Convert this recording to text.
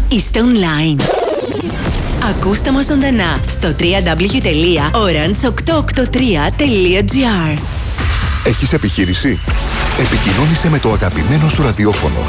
είστε online. Ακούστε μας ζωντανά στο www.orange883.gr. Έχεις επιχείρηση? Επικοινώνησε με το αγαπημένο σου ραδιόφωνο